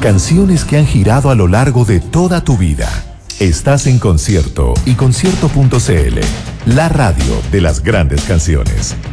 Canciones que han girado a lo largo de toda tu vida. Estás en Concierto y Concierto.cl, la radio de las grandes canciones.